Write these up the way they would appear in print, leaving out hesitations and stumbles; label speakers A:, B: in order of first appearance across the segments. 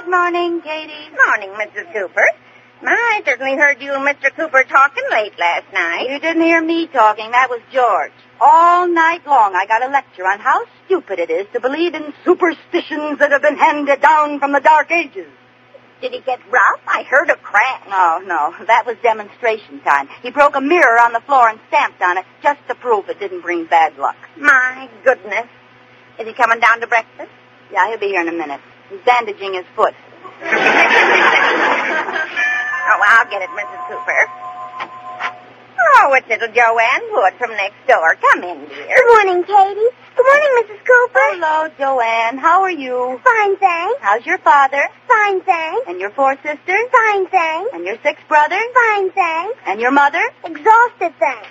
A: Good morning, Katie.
B: Morning, Mrs. Cooper. I certainly heard you and Mr. Cooper talking late last night.
A: You didn't hear me talking. That was George. All night long I got a lecture on how stupid it is to believe in superstitions that have been handed down from the Dark Ages.
B: Did he get rough? I heard a crack.
A: No. That was demonstration time. He broke a mirror on the floor and stamped on it just to prove it didn't bring bad luck.
B: My goodness. Is he coming down to breakfast?
A: Yeah, he'll be here in a minute. He's bandaging his foot.
B: Oh, I'll get it, Mrs. Cooper. Oh, it's little Joanne Wood from next door. Come in, dear.
C: Good morning, Katie. Good morning, Mrs. Cooper.
A: Hello, Joanne. How are you?
C: Fine, thanks.
A: How's your father?
C: Fine, thanks.
A: And your 4 sisters?
C: Fine, thanks.
A: And your 6 brothers?
C: Fine, thanks.
A: And your mother?
C: Exhausted, thanks.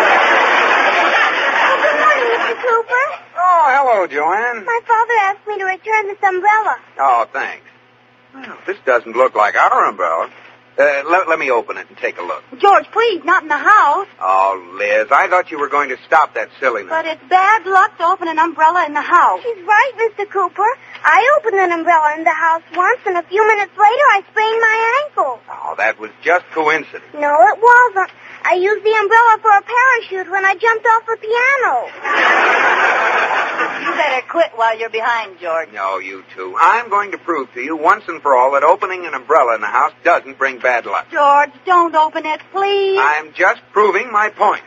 C: Good morning, Mr. Cooper.
D: Oh, hello, Joanne.
C: My father asked me to return this umbrella.
D: Oh, thanks. Well, this doesn't look like our umbrella. Let me open it and take a look.
A: George, please, not in the house.
D: Oh, Liz, I thought you were going to stop that silliness.
A: But it's bad luck to open an umbrella in the house.
C: She's right, Mr. Cooper. I opened an umbrella in the house once, and a few minutes later I sprained my ankle.
D: Oh, that was just coincidence.
C: No, it wasn't. I used the umbrella for a parachute when I jumped off the piano.
A: You better quit while you're behind, George.
D: No, you two. I'm going to prove to you once and for all that opening an umbrella in the house doesn't bring bad luck.
A: George, don't open it, please.
D: I'm just proving my point.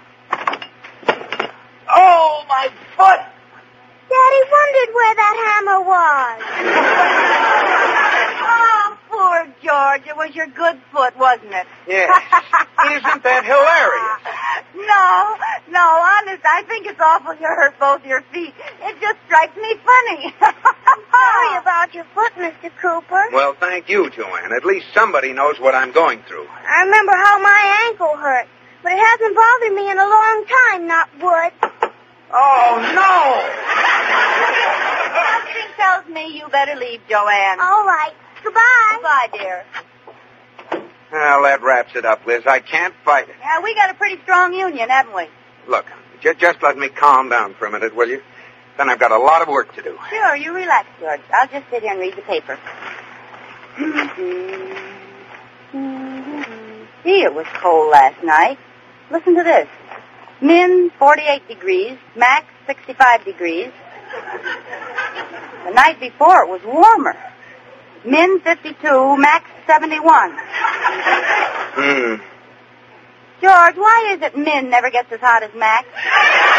D: Oh, my foot!
C: Daddy wondered where that hammer was.
A: Oh, poor George. It was your good foot, wasn't it?
D: Yes. Isn't that hilarious?
A: No, honest, I think it's awful you hurt both your feet. It just strikes me funny.
C: Sorry about your foot, Mr. Cooper.
D: Well, thank you, Joanne. At least somebody knows what I'm going through.
C: I remember how my ankle hurt, but it hasn't bothered me in a long time, not wood.
D: Oh, no!
A: Something tells me you better leave, Joanne.
C: All right. Goodbye.
A: Goodbye, dear.
D: Well, that wraps it up, Liz. I can't fight it.
A: Yeah, we got a pretty strong union, haven't we?
D: Look, just let me calm down for a minute, will you? Then I've got a lot of work to do.
A: Sure, you relax, George. I'll just sit here and read the paper. Gee, it was cold last night. Listen to this. Min, 48 degrees. Max, 65 degrees. The night before, it was warmer. Min, 52. Max, 71. George, why is it Min never gets as hot as Max?